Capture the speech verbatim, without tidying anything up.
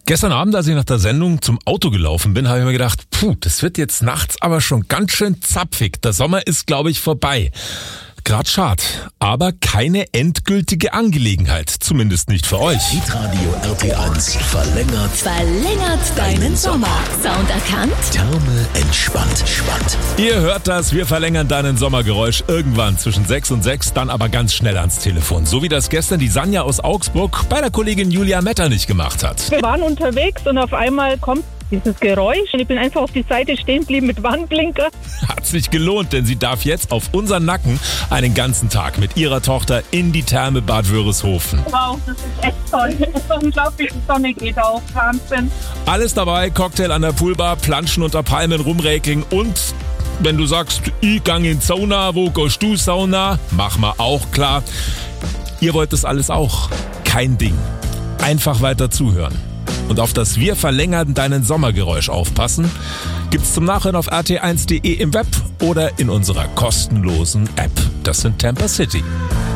Gestern Abend, als ich nach der Sendung zum Auto gelaufen bin, habe ich mir gedacht, puh, das wird jetzt nachts aber schon ganz schön zapfig. Der Sommer ist, glaube ich, vorbei. Grad schad, aber keine endgültige Angelegenheit, zumindest nicht für euch. Hitradio R T eins verlängert, Verlängert deinen Sommer. Sound erkannt? Therme entspannt, spannt. Ihr hört das, wir verlängern deinen Sommergeräusch irgendwann zwischen sechs und sechs, dann aber ganz schnell ans Telefon. So wie das gestern die Sanja aus Augsburg bei der Kollegin Julia Metternich gemacht hat. Wir waren unterwegs und auf einmal kommt dieses Geräusch und ich bin einfach auf die Seite stehen geblieben mit Warnblinker. Hat sich gelohnt, denn sie darf jetzt auf unseren Nacken einen ganzen Tag mit ihrer Tochter in die Therme Bad Wörishofen. Wow, das ist echt toll. Es ist unglaublich, die Sonne geht auf. Wahnsinn. Alles dabei, Cocktail an der Poolbar, Planschen unter Palmen, rumräkeln und wenn du sagst, ich gang in Sauna, wo gehst du Sauna? Mach mal auch klar. Ihr wollt das alles auch. Kein Ding. Einfach weiter zuhören. Und auf das Wir verlängern deinen Sommergeräusch aufpassen, gibt's zum Nachhören auf r t eins punkt d e im Web oder in unserer kostenlosen App. Das sind Tampa City.